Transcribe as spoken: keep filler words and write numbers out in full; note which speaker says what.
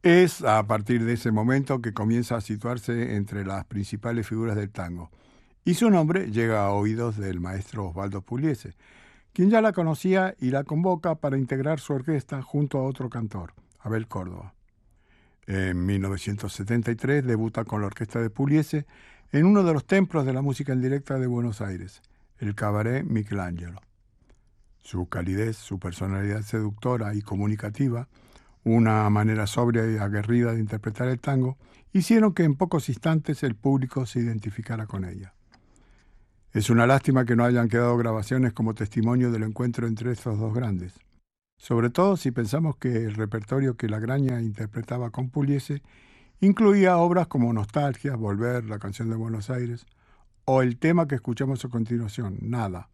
Speaker 1: Es a partir de ese momento que comienza a situarse entre las principales figuras del tango, y su nombre llega a oídos del maestro Osvaldo Pugliese, quien ya la conocía y la convoca para integrar su orquesta junto a otro cantor, Abel Córdoba. En mil novecientos setenta y tres debuta con la orquesta de Pugliese en uno de los templos de la música en directa de Buenos Aires, el Cabaret Michelangelo. Su calidez, su personalidad seductora y comunicativa, una manera sobria y aguerrida de interpretar el tango, hicieron que en pocos instantes el público se identificara con ella. Es una lástima que no hayan quedado grabaciones como testimonio del encuentro entre estos dos grandes, sobre todo si pensamos que el repertorio que La Graña interpretaba con Pugliese incluía obras como Nostalgia, Volver, La Canción de Buenos Aires, o el tema que escuchamos a continuación, Nada,